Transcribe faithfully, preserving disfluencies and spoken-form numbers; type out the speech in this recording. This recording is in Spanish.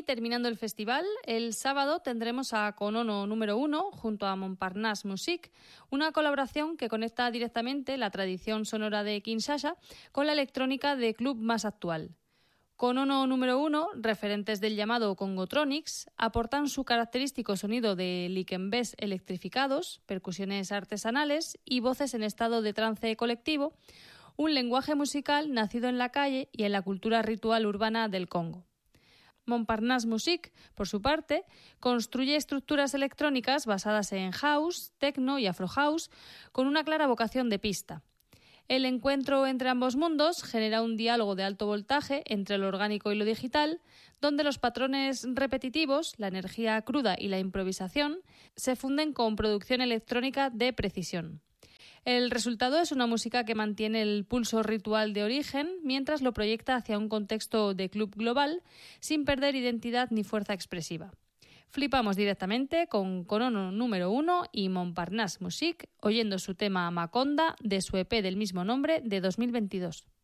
terminando el festival, el sábado tendremos a Konono número uno junto a Montparnasse Musique, una colaboración que conecta directamente la tradición sonora de Kinshasa con la electrónica de club más actual. Konono número uno, referentes del llamado Congotronics, aportan su característico sonido de liquembés electrificados, percusiones artesanales y voces en estado de trance colectivo, un lenguaje musical nacido en la calle y en la cultura ritual urbana del Congo. Montparnasse Musique, por su parte, construye estructuras electrónicas basadas en house, techno y afro house con una clara vocación de pista. El encuentro entre ambos mundos genera un diálogo de alto voltaje entre lo orgánico y lo digital, donde los patrones repetitivos, la energía cruda y la improvisación se funden con producción electrónica de precisión. El resultado es una música que mantiene el pulso ritual de origen mientras lo proyecta hacia un contexto de club global sin perder identidad ni fuerza expresiva. Flipamos directamente con Konono número uno y Montparnasse Musique oyendo su tema Maconda de su E P del mismo nombre de dos mil veintidós.